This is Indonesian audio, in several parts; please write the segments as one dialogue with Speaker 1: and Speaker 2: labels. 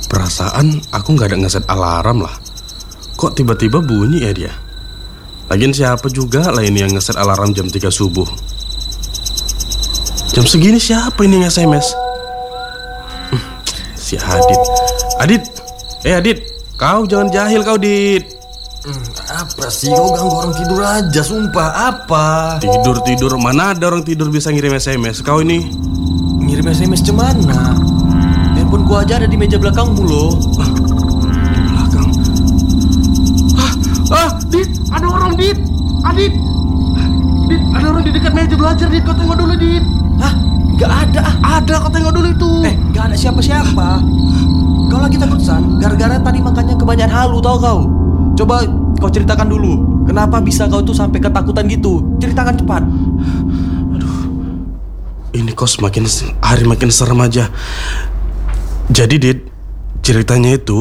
Speaker 1: Perasaan aku nggak ada ngeset alarm lah. Kok tiba-tiba bunyi ya dia? Lagian siapa juga lah ini yang ngeset alarm jam 3 subuh? Jam segini siapa ini yang SMS? Si Adit. Adit, kau jangan jahil kau, Dit.
Speaker 2: Apa sih, kau ganggu orang tidur aja, sumpah. Apa?
Speaker 1: Tidur, mana ada orang tidur bisa ngirim SMS? Kau ini
Speaker 2: Ngirim SMS cemana? Handphone gua aja ada di meja belakangmu loh.
Speaker 1: di belakang. Dit, ada orang, Dit. Dit, ada orang di dekat meja belajar, Dit. Kau tengok dulu, Dit.
Speaker 2: Hah? Gak ada.
Speaker 1: Ada, kau tengok dulu itu.
Speaker 2: Gak ada siapa-siapa. Kau lagi takut, San? Gara-gara tadi makannya kebanyakan halu, tau kau? Coba kau ceritakan dulu, kenapa bisa kau tuh sampai ketakutan gitu? Ceritakan cepat.
Speaker 1: Ini kos hari makin serem aja. Jadi, Dit, ceritanya itu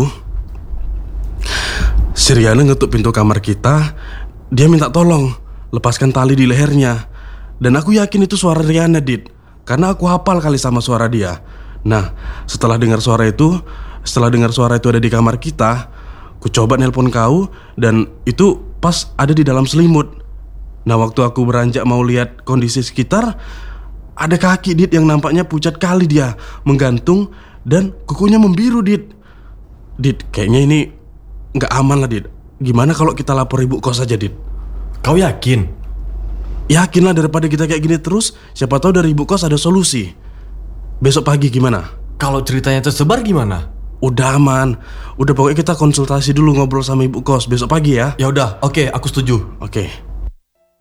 Speaker 1: si Riana ngetuk pintu kamar kita. Dia minta tolong lepaskan tali di lehernya. Dan aku yakin itu suara Riana, Dit, karena aku hafal kali sama suara dia. Nah, setelah dengar suara itu ada di kamar kita, aku coba nelpon kau, dan itu pas ada di dalam selimut. Nah, waktu aku beranjak mau lihat kondisi sekitar, ada kaki, Dit, yang nampaknya pucat kali dia, menggantung, dan kukunya membiru, Dit. Dit, kayaknya ini nggak aman lah, Dit. Gimana kalau kita lapor ibu kos aja, Dit?
Speaker 2: Kau yakin?
Speaker 1: Yakin lah, daripada kita kayak gini terus, siapa tahu dari ibu kos ada solusi. Besok pagi gimana?
Speaker 2: Kalau ceritanya tersebar gimana?
Speaker 1: Udah aman. Udah, pokoknya kita konsultasi dulu, ngobrol sama ibu kos besok pagi ya.
Speaker 2: Ya udah, oke, aku setuju.
Speaker 1: Oke.